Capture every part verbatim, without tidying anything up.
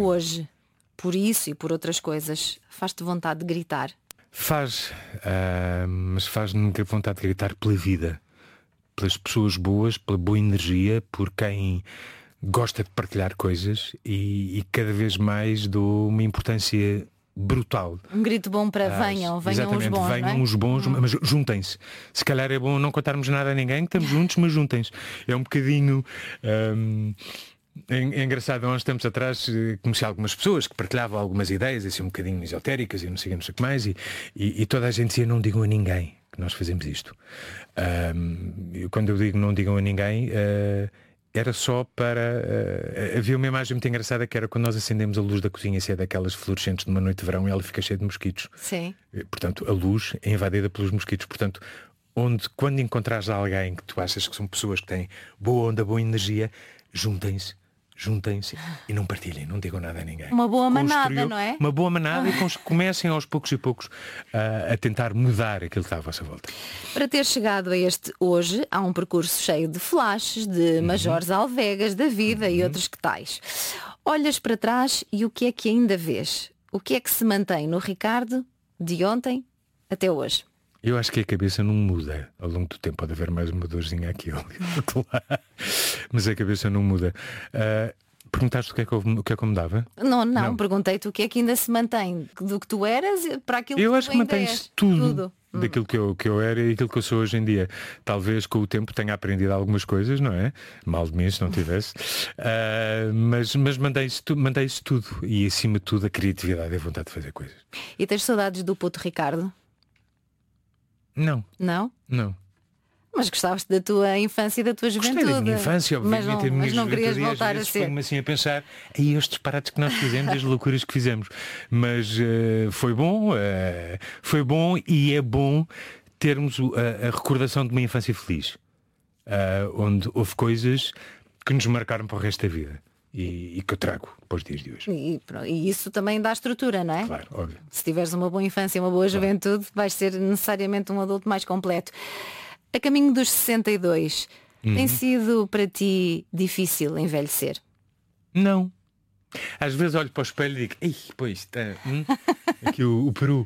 hoje, por isso e por outras coisas, faz-te vontade de gritar? Faz, uh, mas faz-me ter vontade de gritar pela vida, pelas pessoas boas, pela boa energia, por quem gosta de partilhar coisas e, e cada vez mais dou uma importância brutal. Um grito bom para Ah, venham, venham os exatamente, bons, venham não é? os bons, Hum. mas juntem-se. Se calhar é bom não contarmos nada a ninguém, que estamos juntos, mas juntem-se. É um bocadinho. hum, É, é engraçado, há uns tempos atrás eh, conheci algumas pessoas que partilhavam algumas ideias assim um bocadinho esotéricas e não sei, não sei o que mais e, e, e toda a gente dizia: não digam a ninguém que nós fazemos isto. Ahm, eu, quando eu digo não digam a ninguém, eh, era só para eh, havia uma imagem muito engraçada que era quando nós acendemos a luz da cozinha, se é daquelas fluorescentes de uma noite de verão, e ela fica cheia de mosquitos. Sim. Eh, portanto, a luz é invadida pelos mosquitos. Portanto, onde quando encontrares alguém que tu achas que são pessoas que têm boa onda, boa energia, juntem-se. Juntem-se e não partilhem, não digam nada a ninguém. Uma boa manada, Construiu não é? Uma boa manada e cons- comecem aos poucos e poucos uh, a tentar mudar aquilo que está à vossa volta. Para ter chegado a este hoje, há um percurso cheio de flashes, de majores alvegas da vida e outros que tais. Olhas para trás e o que é que ainda vês? O que é que se mantém no Ricardo de ontem até hoje? Eu acho que a cabeça não muda ao longo do tempo. Pode haver mais uma dorzinha aqui ou ali, mas a cabeça não muda. Uh, perguntaste o que é que eu, o que é que eu mudava? Não, não, Não. Perguntei-te o que é que ainda se mantém do que tu eras para aquilo Eu que acho tu que ainda mantém-se és. tudo, Tudo. daquilo que eu, que eu era e aquilo que eu sou hoje em dia. Talvez com o tempo tenha aprendido algumas coisas, não é? Mal de mim se não tivesse. Uh, mas mas mantém-se tu, mantém-se tudo. E acima de tudo a criatividade e a vontade de fazer coisas. E tens saudades do puto Ricardo? Não, Não? não. Mas gostavas da tua infância e da tua juventude. Gostei da minha infância, mas obviamente, não, a minha mas não querias juventude, e às voltar a vezes ser. ponho-me assim a pensar aí estes disparates que nós fizemos, as loucuras que fizemos. Mas uh, foi bom, uh, foi bom e é bom termos o- a, a recordação de uma infância feliz, uh, onde houve coisas que nos marcaram para o resto da vida e, e que eu trago para os dias de hoje. E, pronto, e isso também dá estrutura, não é? Claro, óbvio. Se tiveres uma boa infância e uma boa juventude, vais ser necessariamente um adulto mais completo. A caminho dos sessenta e dois, Uhum. tem sido para ti difícil envelhecer? Não. Às vezes olho para o espelho e digo: ei, pois, está hum? aqui o, o Peru.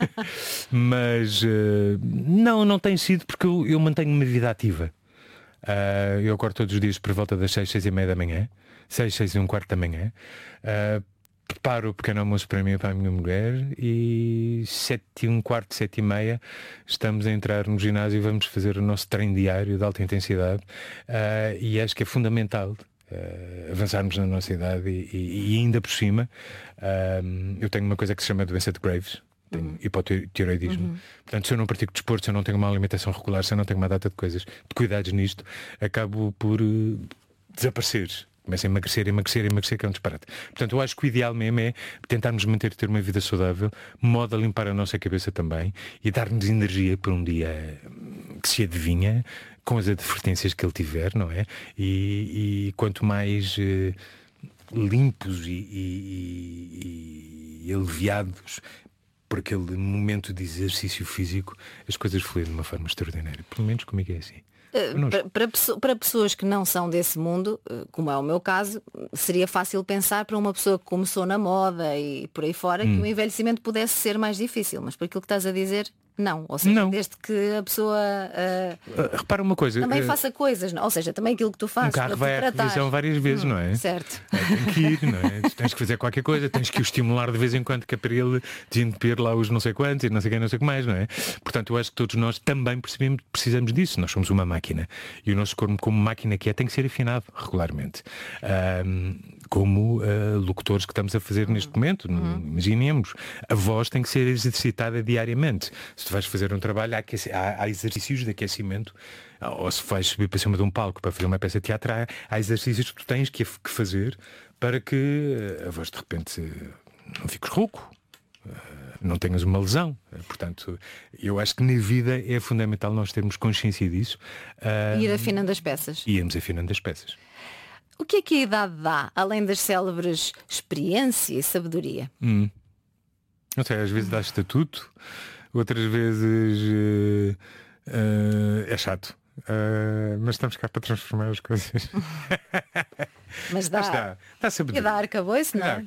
Mas uh, não, não tem sido porque eu, eu mantenho uma vida ativa. Uh, eu acordo todos os dias por volta das seis, seis e meia da manhã, seis, seis e um quarto da manhã. Uh, preparo o pequeno almoço para mim e para a minha mulher e sete e um quarto, sete e meia estamos a entrar no ginásio e vamos fazer o nosso treino diário de alta intensidade. Uh, e acho que é fundamental Uh, avançarmos na nossa idade e, e, e ainda por cima uh, eu tenho uma coisa que se chama doença de Graves. Tenho Uhum. hipotireoidismo. Uhum. Portanto, se eu não pratico desporto, se eu não tenho uma alimentação regular, se eu não tenho uma data de coisas, de cuidados nisto, acabo por uh, desaparecer. Começo a emagrecer, emagrecer, emagrecer, que é um disparate. Portanto, eu acho que o ideal mesmo é tentarmos manter ter uma vida saudável, modo a limpar a nossa cabeça também e dar-nos energia para um dia que se adivinha, com as advertências que ele tiver, não é? E, e quanto mais uh, limpos e, e, e, e aliviados por aquele momento de exercício físico, as coisas fluem de uma forma extraordinária. Pelo menos comigo é assim. Uh, para, para, pesso- para pessoas que não são desse mundo, uh, como é o meu caso, seria fácil pensar para uma pessoa que começou na moda e por aí fora Hum. que o envelhecimento pudesse ser mais difícil, mas por aquilo que estás a dizer, não. Ou seja, Não. desde que a pessoa uh, Uh, repara uma coisa. também uh, faça coisas, não? Ou seja, também aquilo que tu Um fazes carro para te vai à tratar. revisão várias vezes, Hum, não é? Certo. É, tem que ir, não é? Tens que fazer qualquer coisa, tens que o estimular de vez em quando, que é para ele desentupir lá os não sei quantos e não sei quem, não sei o que mais, não é? Portanto, eu acho que todos nós também percebemos, precisamos disso. Nós somos uma máquina e o nosso corpo, como máquina que é, tem que ser afinado regularmente. Ahm, como uh, locutores que estamos a fazer neste momento, Uhum. imaginemos, a voz tem que ser exercitada diariamente. Se tu vais fazer um trabalho, há, aquece- há- há exercícios de aquecimento. Ou se vais subir para cima de um palco para fazer uma peça de teatro, há, há exercícios que tu tens que, que fazer para que a voz de repente não fiques rouco, não tenhas uma lesão. Portanto, eu acho que na vida é fundamental nós termos consciência disso. E ir afinando as peças. E irmos afinando as peças. O que é que a idade dá, além das célebres experiência e sabedoria? Hum. Não sei, às vezes dá estatuto, outras vezes uh, uh, é chato. Uh, mas estamos cá para transformar as coisas. Mas dá, Mas dá, dá e sabedoria. dá arcabouço, não é? Dá